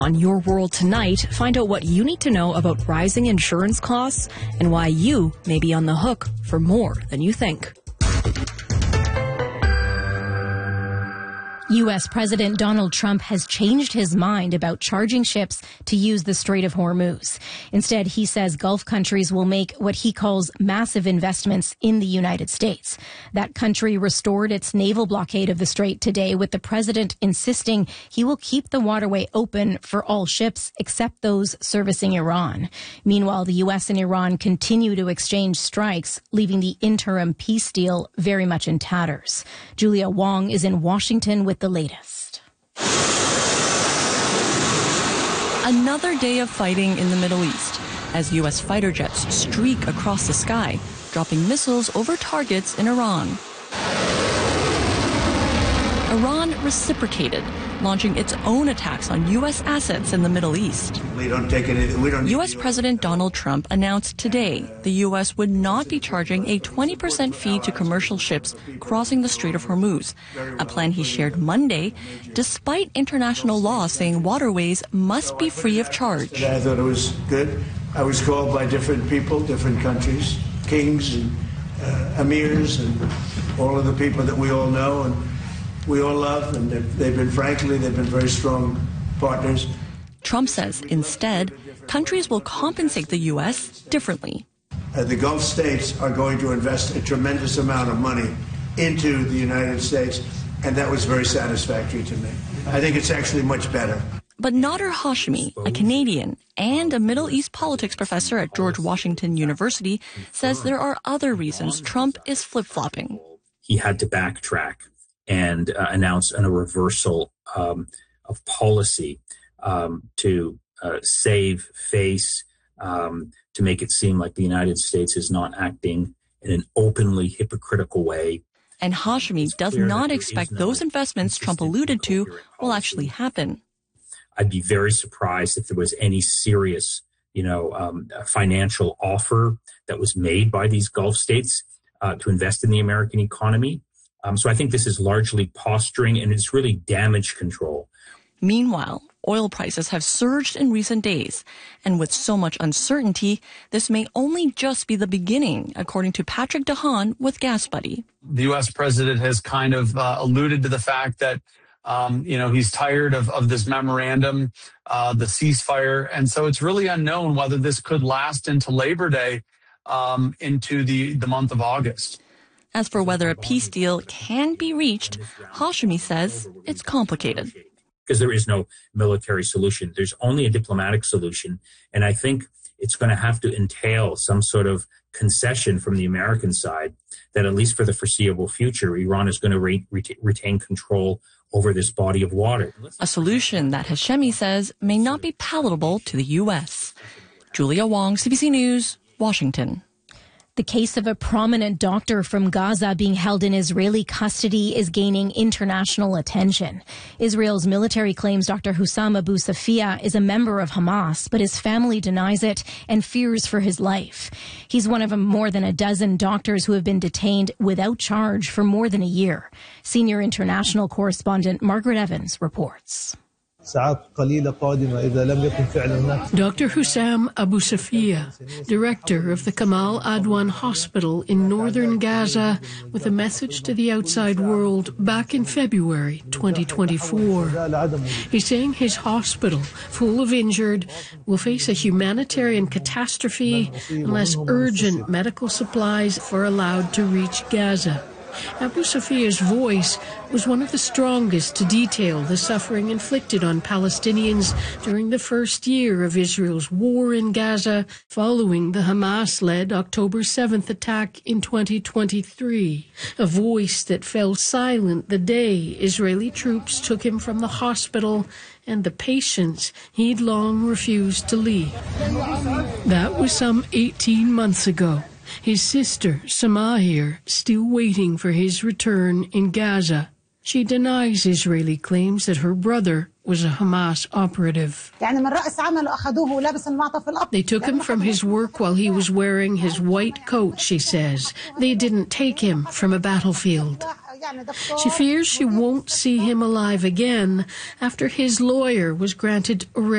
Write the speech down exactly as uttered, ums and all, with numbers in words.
On Your World Tonight, find out what you need to know about rising insurance costs and why you may be on the hook for more than you think. U S President Donald Trump has changed his mind about charging ships to use the Strait of Hormuz. Instead, he says Gulf countries will make what he calls massive investments in the United States. That country restored its naval blockade of the strait today, with the president insisting he will keep the waterway open for all ships except those servicing Iran. Meanwhile, the U S and Iran continue to exchange strikes, leaving the interim peace deal very much in tatters. Julia Wong is in Washington with the latest. Another day of fighting in the Middle East as U S fighter jets streak across the sky, dropping missiles over targets in Iran. Iran reciprocated, launching its own attacks on U S assets in the Middle East. We don't take any, we don't U S President Donald Trump announced today the U S would not be charging a twenty percent fee to commercial ships crossing the Strait of Hormuz, a plan he shared Monday, despite international law saying waterways must be free of charge. I thought it was good. I was called by different people, different countries, kings and uh, emirs and all of the people that we all know and we all love, and they've, they've been, frankly, they've been very strong partners. Trump says, instead, countries will compensate the U S differently. Uh, the Gulf states are going to invest a tremendous amount of money into the United States, and that was very satisfactory to me. I think it's actually much better. But Nader Hashemi, a Canadian and a Middle East politics professor at George Washington University, says there are other reasons Trump is flip-flopping. He had to backtrack and uh, announce an, a reversal um, of policy um, to uh, save face, um, to make it seem like the United States is not acting in an openly hypocritical way. And Hashemi does not expect those investments Trump alluded to will actually happen. I'd be very surprised if there was any serious, you know, um, financial offer that was made by these Gulf states uh, to invest in the American economy. Um, so I think this is largely posturing, and it's really damage control. Meanwhile, oil prices have surged in recent days, and with so much uncertainty, this may only just be the beginning, according to Patrick DeHaan with GasBuddy. The U S president has kind of uh, alluded to the fact that, um, you know, he's tired of, of this memorandum, uh, the ceasefire, and so it's really unknown whether this could last into Labor Day, um, into the, the month of August. As for whether a peace deal can be reached, Hashemi says it's complicated. Because there is no military solution. There's only a diplomatic solution. And I think it's going to have to entail some sort of concession from the American side that, at least for the foreseeable future, Iran is going to re- ret- retain control over this body of water. A solution that Hashemi says may not be palatable to the U S. Julia Wong, C B C News, Washington. The case of a prominent doctor from Gaza being held in Israeli custody is gaining international attention. Israel's military claims Doctor Hussam Abu Safia is a member of Hamas, but his family denies it and fears for his life. He's one of more than a dozen doctors who have been detained without charge for more than a year. Senior international correspondent Margaret Evans reports. Doctor Hussam Abu Safia, director of the Kamal Adwan Hospital in northern Gaza, with a message to the outside world back in February twenty twenty-four. He's saying his hospital, full of injured, will face a humanitarian catastrophe unless urgent medical supplies are allowed to reach Gaza. Abu Safia's voice was one of the strongest to detail the suffering inflicted on Palestinians during the first year of Israel's war in Gaza following the Hamas-led October seventh attack in twenty twenty-three. A voice that fell silent the day Israeli troops took him from the hospital and the patients he'd long refused to leave. That was some eighteen months ago. His sister, Samahir, still waiting for his return in Gaza. She denies Israeli claims that her brother was a Hamas operative. They took him from his work while he was wearing his white coat, she says. They didn't take him from a battlefield. She fears she won't see him alive again after his lawyer was granted arrest.